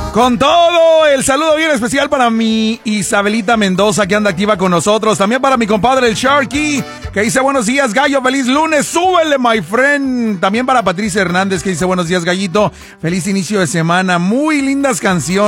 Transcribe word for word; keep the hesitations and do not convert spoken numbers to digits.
Con todo, el saludo bien especial para mi Isabelita Mendoza, que anda activa con nosotros. También para mi compadre el Sharky, que dice buenos días, Gallo, feliz lunes, súbele, my friend. También para Patricia Hernández, que dice buenos días, Gallito, feliz inicio de semana. Muy lindas canciones.